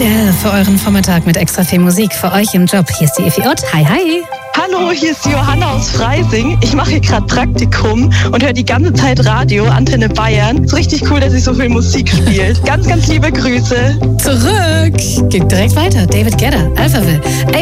Ideal für euren Vormittag mit extra viel Musik für euch im Job. Hier ist die Effi Ott. Hi, hi. Hallo, hier ist Johanna aus Freising. Ich mache hier gerade Praktikum und höre die ganze Zeit Radio, Antenne Bayern. Ist richtig cool, dass ihr so viel Musik spielt. Ganz, ganz liebe Grüße. Zurück. Geht direkt weiter. David Guetta, Alphaville.